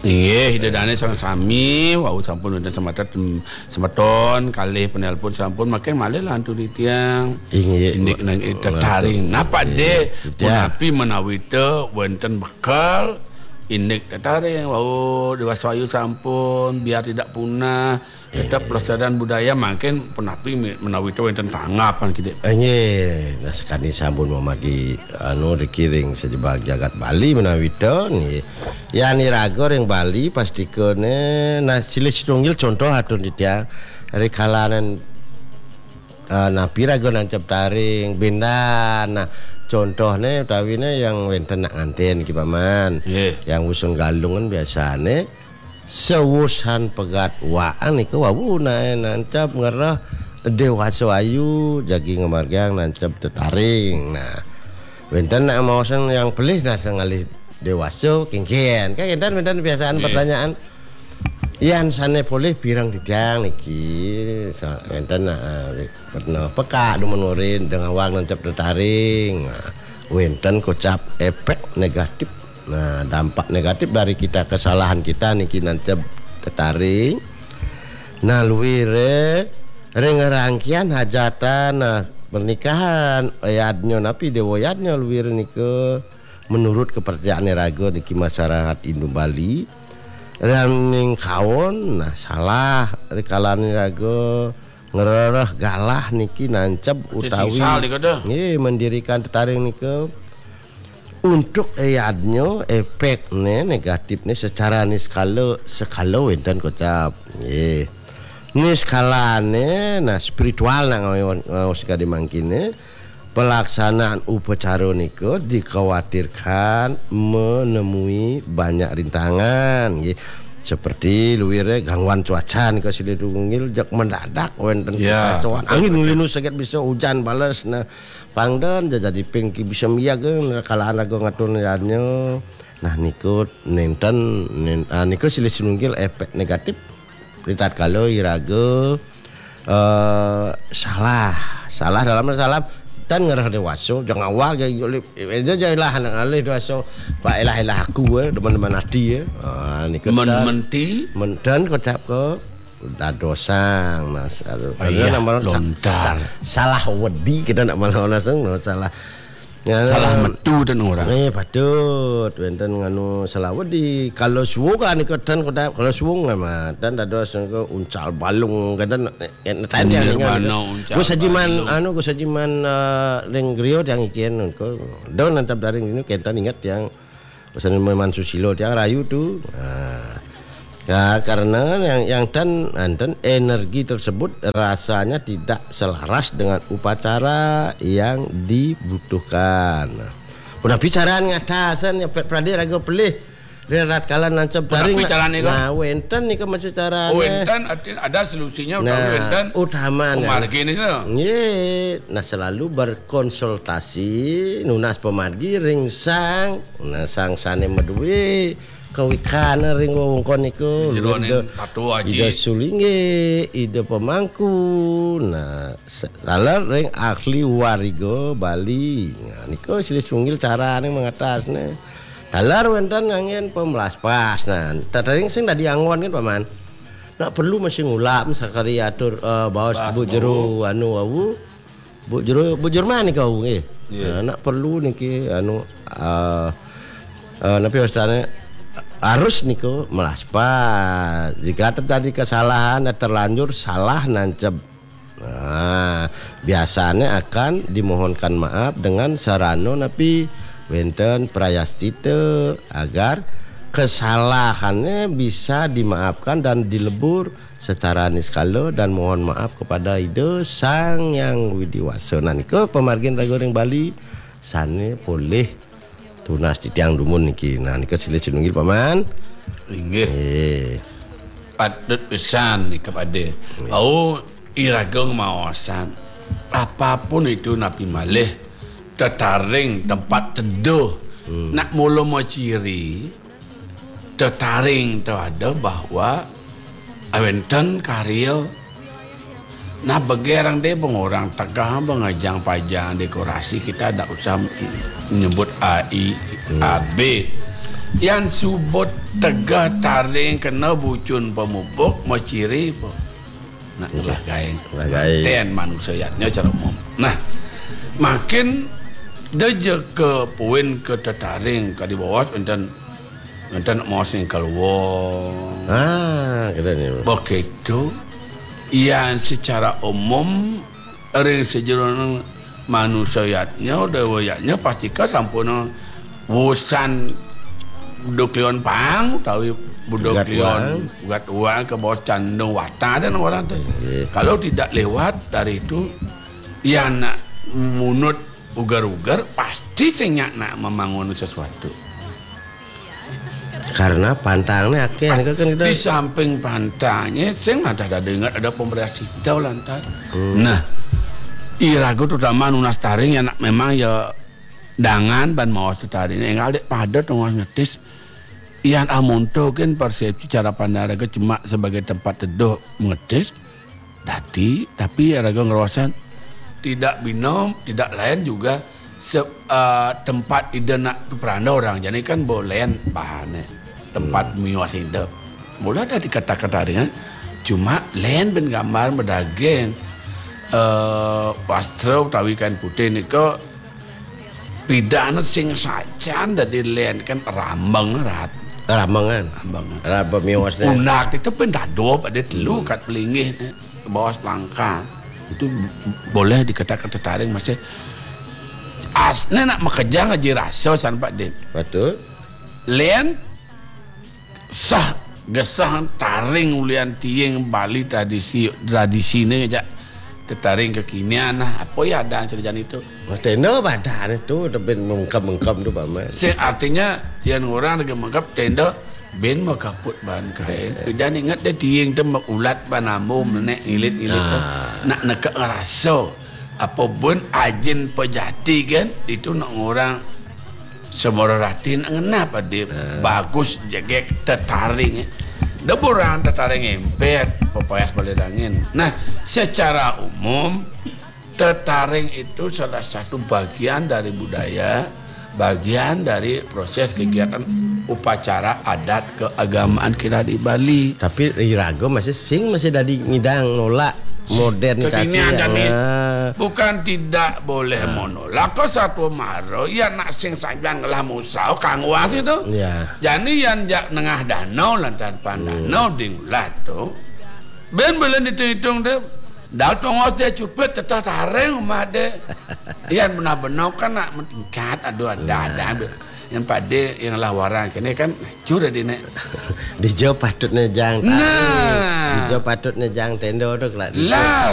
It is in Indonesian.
Nggih, hidadane sang sami wau sampun wonten semeton kalih penelpon sampun makin malih lan tuli tiyang. Indik nang tetaring. Napa de punapi menawi te wonten bekal indik tetaring wau dewasa ayu sampun biar tidak punah. Tetap pelestarian budaya makin penapi menawi itu wonten tanggapan gitu. Nggih, nah sekali sampun memagi dikiring sejebak jagat Bali menawi itu nggih. Ya niraga ring Bali pastikene nah cilik tunggil contoh atur dia dari kalanan napi raga nancep taring bendan. Nah contohnya utawine yang wenten nak nganten ki paman. Yang usun galung kan biasane sewusan pegat waan niku wawuna nancap ngerah dewasa ayu jagi ngemargang nancap tetaring. Nah wenten nak maosan yang pelih nah sengalih dewasa kengkian kan wenten biasaan pertanyaan yan sane boleh pirang didang niki wenten pernah peka menurin dengan wang nancap tetaring. Nah, wenten kocap efek negatif. Nah dampak negatif dari kita kesalahan kita niki nancep tetaring. Nah luwire rangkian hajatan nah pernikahan ayadnya napi dewoyadnya luwire nike menurut kepercayaan raga niki masyarakat Indo Bali ning kawon nah salah rikalane raga ngerereh galah niki nancep utawi nggih mendirikan tetaring nike untuk ayatnya efeknya negatifnya secara skala wenten kocap nggih ini skalane nah spiritual nang ngaos kadi mangkine pelaksanaan upacara niko dikhawatirkan menemui banyak rintangan nggih seperti luwire gangguan cuaca nika silih tunggil jak mendadak wenten kacauan angin linus saged bisa hujan bales nah pangdan jadi pengki bisa miyageun kala anaga ngaturnya nah niku nenten niku silih tunggil efek negatif pritat kalau iraga salah dalam salah dan ngerah dewasa jangan awak itu jadilah anak alih dewasa pak elah aku teman-teman hati ya niku menten kocap ke dadosang nah salah wedi kita nak malah langsung salah metu dan orang patut wenten nganu salah wedi kalau suwung kan kedan kalau suwung mah dan dadosang ke uncal balung kadang tadi yang ku sajiman ring griot yang ikian ko don nantap daring ini kentan ingat yang pesan memang susilo yang rayu tuh ya karena yang dan energi tersebut rasanya tidak selaras dengan upacara yang dibutuhkan. Udah bicaraan ngatasan ya pradir raga pelih rerat kala nancep daring nah wenten nika masih carane wenten ada solusinya nah, wenten utamanya pemargi ini nggih nah selalu berkonsultasi nunas pemargi ringsang nah sang sane meduwe kawikana ring wewengkon niku ide sulinge ide pemangku nah lalar ring ahli warigo Bali nah niku silih sunggil carane mengatasne dalar wenten angin pemelas pas nah tataring sing tadi angon kan paman nak perlu masih ngulap sakari atur bawas bu jero anu awu bu jero mani kau nggih nak perlu niki anu napi wastane harus niku melas pas jika terjadi kesalahan terlanjur salah nancep nah biasanya akan dimohonkan maaf dengan sarana napi wenten prayastita agar kesalahannya bisa dimaafkan dan dilebur secara niskala dan mohon maaf kepada ide sang yang widiwasa nah niku pemargin raga ring Bali sane boleh tunas di tiang dumun niki nah nika silih cinunggil paman nggih patut pisan nika pade iraga maosan apapun itu napi malih tetaring tempat teduh nak mula mau ciri tetaring tu ada bahwa awenten karya nah begerang deh orang tegah bengajang pajang dekorasi kita tak usah menyebut AI AB yang subut tegah taring kena bucun pemupuk mau ciri po nak lagaing ten manusianya cara umum. Nah makin deje ke poin ke tetaring ke di bawah enten mau sing keluar keren ya begitu yang secara umum ring sejerono manusianya dewayanya pasti ke sampuna wusan budok lion pang tahu budok lion buat uang ke bawah candung wata dan orang tu kalau tidak lewat dari itu yang nak munut ugar-ugar pasti senyak nak membangun sesuatu karena pantangnya akeh kan kita di samping pantangnya saya ada dengar ada pemberian sitau lantas nah irago terutama nunas taring yang memang ya dangan ban mau taring yang ada padat nunas ngetis yang amonto kan persepsi cara pandang raga cuma sebagai tempat teduh ngetis tapi raga ngerawasan tidak binom tidak lain juga tempat ide nak peranda orang jadi kan boleh bahannya tempat miwas hidup boleh ada dikata-kata dengan cuma lain ben gambar berdaging pastro tawikan putih ni ko pidana sing sajan dari lain kan rambangan miwas unak itu pun dado pada telu kat pelingih ke bawah langka itu boleh dikata-kata taring masih asne nak makejang aja rasa san Pak Din betul lain sah gesah taring ulian tieng Bali tradisi ni aja taring kekinian apa ya ada kerjaan itu tenda badan itu ben mengkap tu Pak Mas artinya yang orang lagi mengkap tenda ben makaput ban kain dan ingat dia tieng tu makulat banambo menek ilit nak nekak rasa apa pun ajin pejati kan itu nak orang semua ratin kenapa dia bagus jaga tertaring deburan tertaring empet pepayas balik angin. Nah secara umum tertaring itu salah satu bagian dari budaya, bagian dari proses kegiatan upacara adat keagamaan kita di Bali. Tapi irago masih dari ngidang nolak modernisasi bukan tidak boleh menolak kau satu maro ya nak sing sampean ngelah musau kang was itu jadi yang jak nengah danau lantaran pandanau dingulat tu ben boleh dihitung deh datang dia cupet tetap taring rumah deh yang benar-benar kan nak mentingkat ada yang pada yang lawaran kini kan curah di nek dijauh patutnya jang dijauh patutnya jang tenda tu lah